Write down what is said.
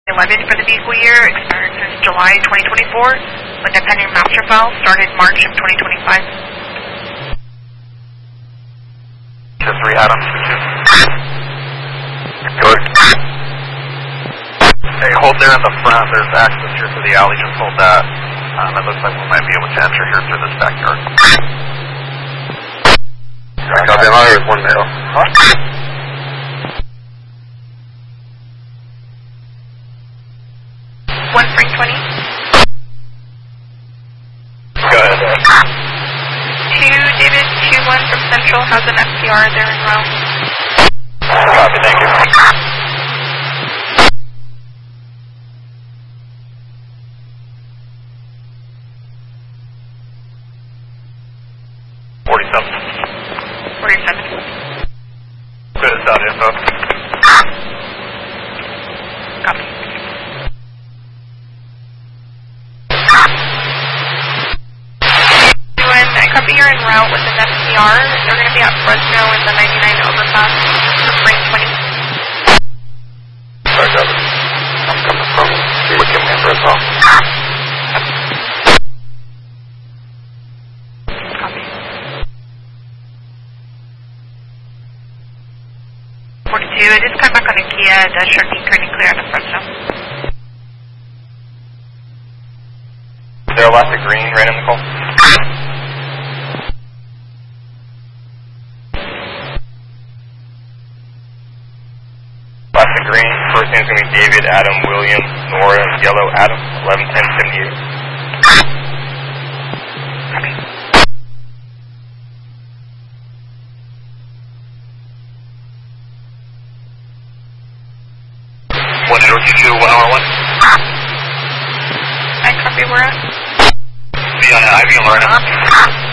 11 for the vehicle year, expired since July 2024, with the pending master file started March of 2025. Just 3 Adams. Good. Hey, hold there in the front. There's access here to the alley. Just hold that. It looks like we might be able to enter here through this backyard. Copy, there's one male. One Spring 20. Go ahead. 2 David 2-1 from Central has an FTR there in row. Copy, thank you. Good, it's out info. Copy. Copy, you're en route with an FTR. They're going to be at Fresno in the 99 overpass for Spring 20. Sorry, David. I'm coming from Wickham and Fresno. Copy. 42, I just come back on a Kia, the Sharky currently clear out of Fresno. Is there a lot of green right in the call? Plastic green, first name's going to be David, Adam, William, Nora, yellow, Adam, 111078. Copy. 1022, 1R1. I copy, we're at. Be on Ivy and Lorena.